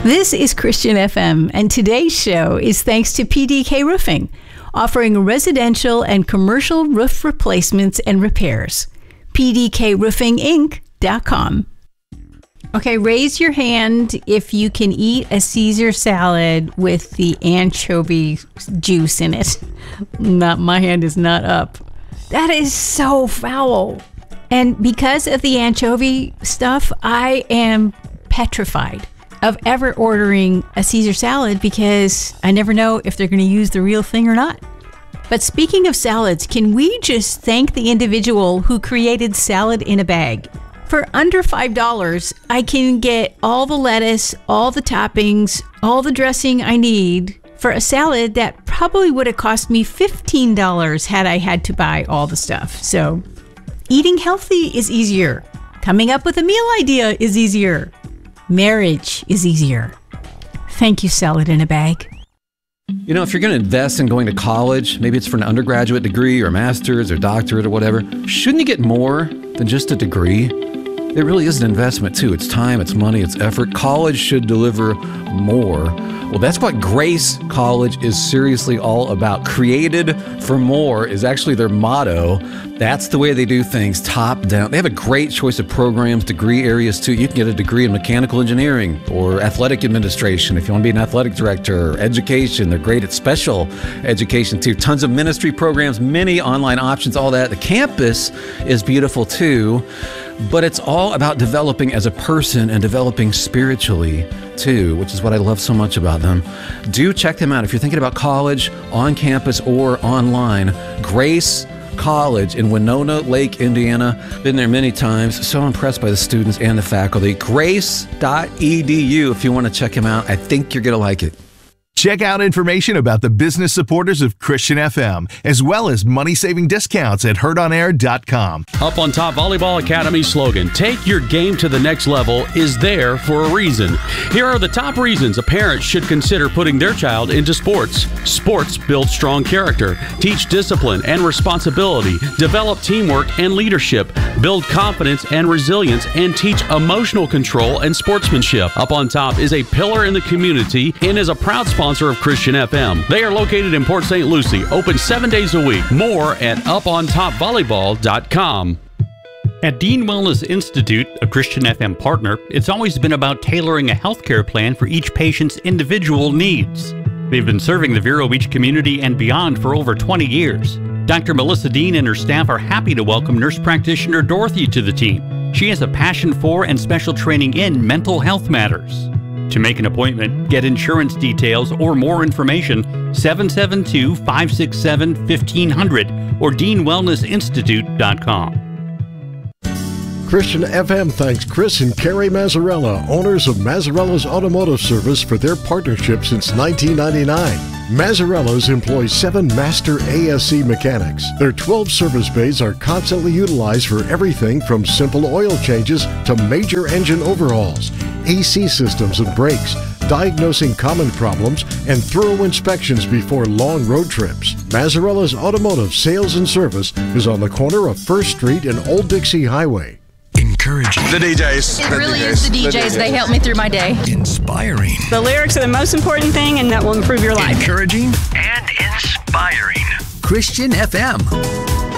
This is Christian FM, and today's show is thanks to PDK Roofing, offering residential and commercial roof replacements and repairs. PDKRoofingInc.com. Okay, raise your hand if you can eat a Caesar salad with the anchovy juice in it. My hand is not up. That is so foul. And because of the anchovy stuff, I am petrified of ever ordering a Caesar salad because I never know if they're going to use the real thing or not. But speaking of salads, can we just thank the individual who created Salad in a Bag? For under $5, I can get all the lettuce, all the toppings, all the dressing I need for a salad that probably would have cost me $15 had I had to buy all the stuff. So eating healthy is easier. Coming up with a meal idea is easier. Marriage is easier. Thank you, Salad in a Bag. You know, if you're going to invest in going to college, maybe it's for an undergraduate degree or master's or doctorate or whatever, shouldn't you get more than just a degree? It really is an investment too. It's time, it's money, it's effort. College should deliver more. Well, that's what Grace College is seriously all about. Created for more is actually their motto. That's the way they do things, top down. They have a great choice of programs, degree areas too. You can get a degree in mechanical engineering or athletic administration if you want to be an athletic director, or education. They're great at special education too. Tons of ministry programs, many online options, all that. The campus is beautiful too. But it's all about developing as a person and developing spiritually too, which is what I love so much about them. Do check them out if you're thinking about college, on campus or online. Grace College in Winona Lake, Indiana. Been there many times. So impressed by the students and the faculty. Grace.edu if you want to check them out. I think you're going to like it. Check out information about the business supporters of Christian FM, as well as money-saving discounts at heardonair.com. Up on Top Volleyball Academy's slogan, "Take your game to the next level," is there for a reason. Here are the top reasons a parent should consider putting their child into sports. Sports build strong character, teach discipline and responsibility, develop teamwork and leadership, build confidence and resilience, and teach emotional control and sportsmanship. Up on Top is a pillar in the community and is a proud sponsor of Christian FM. They are located in Port St. Lucie, open 7 days a week. More at upontopvolleyball.com. At Dean Wellness Institute, a Christian FM partner, it's always been about tailoring a healthcare plan for each patient's individual needs. They've been serving the Vero Beach community and beyond for over 20 years. Dr. Melissa Dean and her staff are happy to welcome nurse practitioner Dorothy to the team. She has a passion for and special training in mental health matters. To make an appointment, get insurance details or more information, 772-567-1500 or deanwellnessinstitute.com. Christian FM thanks Chris and Carrie Mazzarella, owners of Mazzarella's Automotive Service, for their partnership since 1999. Mazzarella's employs 7 master ASE mechanics. Their 12 service bays are constantly utilized for everything from simple oil changes to major engine overhauls, AC systems and brakes, diagnosing common problems, and thorough inspections before long road trips. Mazzarella's Automotive Sales and Service is on the corner of 1st Street and Old Dixie Highway. Encouraging. The DJs. It really is the DJs. They help me through my day. Inspiring. The lyrics are the most important thing, and that will improve your life. Encouraging and inspiring. Christian FM.